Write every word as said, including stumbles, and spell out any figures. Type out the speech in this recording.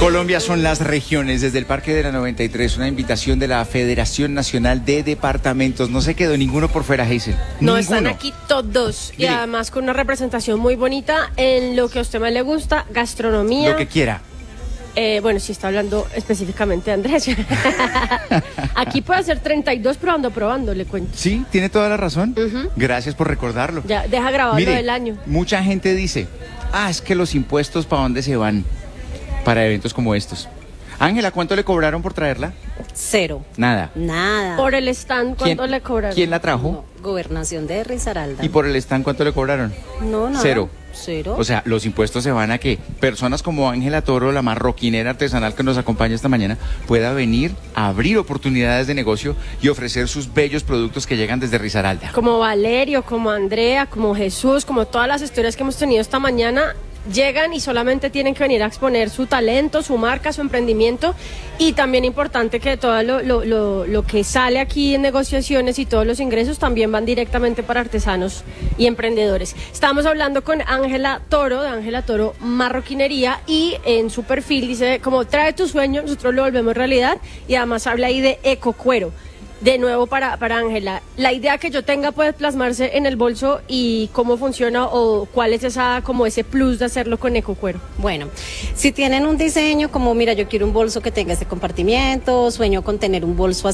Colombia son las regiones. Desde el Parque de la noventa y tres, una invitación de la Federación Nacional de Departamentos. No se quedó ninguno por fuera, Hazel. No, Ninguno. están aquí todos. Y Mire. además con una representación muy bonita en lo que a usted más le gusta, gastronomía. Lo que quiera. Eh, bueno, si está hablando específicamente de Andrés. Aquí puede ser treinta y dos probando, probando, le cuento. Sí, tiene toda la razón. Ujú. Gracias por recordarlo. Ya, deja grabado Mire, lo del año. mucha gente dice, ah, es que los impuestos, ¿para dónde se van? Para eventos como estos. Ángela, ¿cuánto le cobraron por traerla? Cero. Nada. Nada. Por el stand, ¿cuánto ¿Quién- le cobraron? ¿Quién la trajo? No, Gobernación de Risaralda. ¿Y por el stand cuánto le cobraron? No, nada. Cero. Cero. O sea, los impuestos se van a que personas como Ángela Toro, la marroquinera artesanal que nos acompaña esta mañana, pueda venir a abrir oportunidades de negocio y ofrecer sus bellos productos que llegan desde Risaralda. Como Valerio, como Andrea, como Jesús, como todas las historias que hemos tenido esta mañana, llegan y solamente tienen que venir a exponer su talento, su marca, su emprendimiento. Y también importante que todo lo, lo, lo, lo que sale aquí en negociaciones y todos los ingresos también van directamente para artesanos y emprendedores. Estamos hablando con Ángela Toro, de Ángela Toro Marroquinería, y en su perfil dice, como trae tu sueño, nosotros lo volvemos realidad, y además habla ahí de ecocuero. De nuevo para para Ángela, la idea que yo tenga puede plasmarse en el bolso, y cómo funciona o cuál es esa como ese plus de hacerlo con ecocuero. Bueno, si tienen un diseño como, mira, yo quiero un bolso que tenga este compartimiento, sueño con tener un bolso